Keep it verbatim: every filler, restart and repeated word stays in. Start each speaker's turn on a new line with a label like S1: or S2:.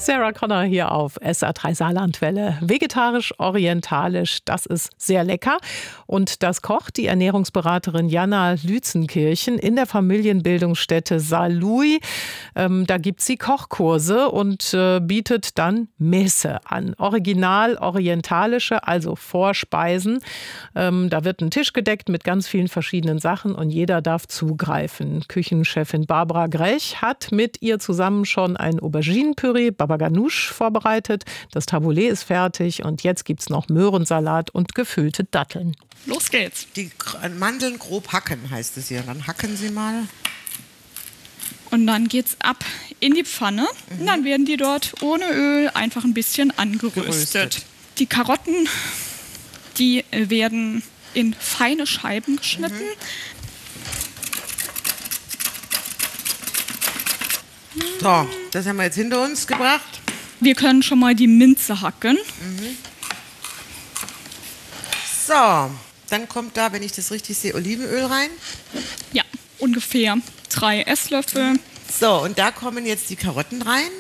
S1: Sarah Connor hier auf S R drei Saarlandwelle. Vegetarisch, orientalisch, das ist sehr lecker. Und das kocht die Ernährungsberaterin Jana Lützenkirchen in der Familienbildungsstätte Saarlouis. Ähm, da gibt sie Kochkurse und äh, bietet dann Messe an. Original orientalische, also Vorspeisen. Ähm, da wird ein Tisch gedeckt mit ganz vielen verschiedenen Sachen und jeder darf zugreifen. Küchenchefin Barbara Grech hat mit ihr zusammen schon ein Auberginenpüree, Baba Ganoush, vorbereitet. Das Taboulet ist fertig und jetzt gibt es noch Möhrensalat und gefüllte Datteln.
S2: Los geht's.
S3: Die Mandeln grob hacken, heißt es hier. Dann hacken sie mal.
S2: Und dann geht's ab in die Pfanne. Mhm. Und dann werden die dort ohne Öl einfach ein bisschen angeröstet. Geröstet. Die Karotten, die werden in feine Scheiben geschnitten.
S3: Mhm. So, das haben wir jetzt hinter uns gebracht.
S2: Wir können schon mal die Minze hacken.
S3: Mhm. So, dann kommt da, wenn ich das richtig sehe, Olivenöl rein.
S2: Ja, ungefähr drei Esslöffel.
S3: So, und da kommen jetzt die Karotten rein.